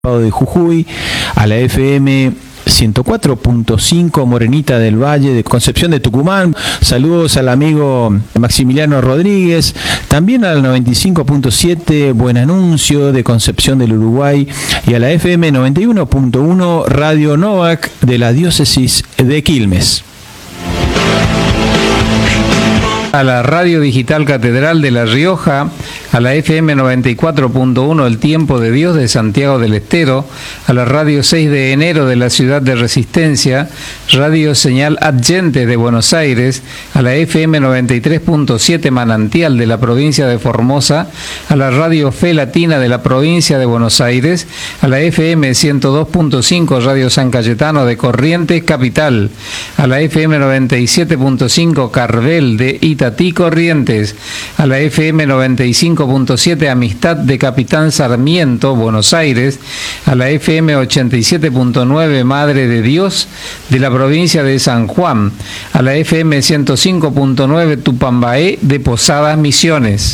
de Jujuy, a la FM 104.5 Morenita del Valle de Concepción de Tucumán. Saludos al amigo Maximiliano Rodríguez, también al 95.7 Buen Anuncio de Concepción del Uruguay y a la FM 91.1 Radio Novak de la diócesis de Quilmes. A la Radio Digital Catedral de La Rioja, a la FM 94.1 El Tiempo de Dios de Santiago del Estero, a la Radio 6 de Enero de la Ciudad de Resistencia, Radio Señal Adyentes de Buenos Aires, a la FM 93.7 Manantial de la provincia de Formosa, a la Radio Fe Latina de la provincia de Buenos Aires, a la FM 102.5 Radio San Cayetano de Corrientes Capital, a la FM 97.5 Carvel de Itatí Corrientes, a la FM 95.7 Amistad de Capitán Sarmiento, Buenos Aires, a la FM 87.9 Madre de Dios de la provincia de San Juan, a la FM 105.9 Tupambaé de Posadas Misiones.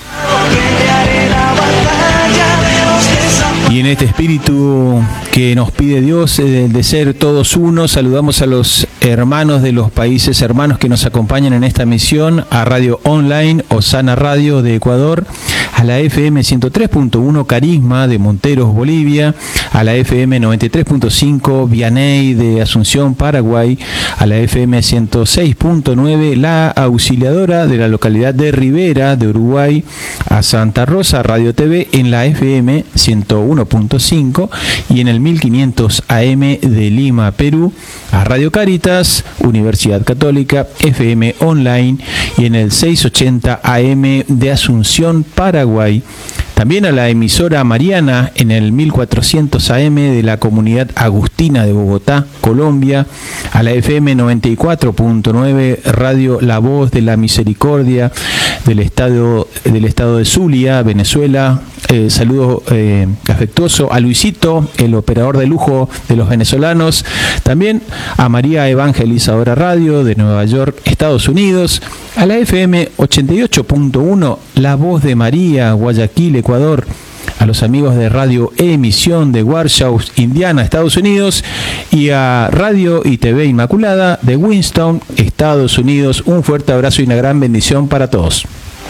Y en este espíritu que nos pide Dios de ser todos uno, saludamos a los hermanos de los países hermanos que nos acompañan en esta misión, a Radio Online Osana Radio de Ecuador, a la FM 103.1 Carisma de Monteros, Bolivia, a la FM 93.5 Vianey de Asunción, Paraguay, a la FM 106.9 La Auxiliadora de la localidad de Rivera de Uruguay, a Santa Rosa Radio TV en la FM 101.5 y en el 1500 AM de Lima, Perú, a Radio Caritas, Universidad Católica, FM Online y en el 680 AM de Asunción, Paraguay. También a la emisora Mariana en el 1400 AM de la Comunidad Agustina de Bogotá, Colombia, a la FM 94.9 Radio La Voz de la Misericordia del estado de Zulia, Venezuela. Saludo afectuoso a Luisito, el operador de lujo de los venezolanos. También a María Evangelizadora Radio de Nueva York, Estados Unidos. A la FM 88.1 La Voz de María, Guayaquil, Ecuador. A los amigos de Radio Emisión de Warsaw, Indiana, Estados Unidos, y a Radio y TV Inmaculada de Winston, Estados Unidos. Un fuerte abrazo y una gran bendición para todos.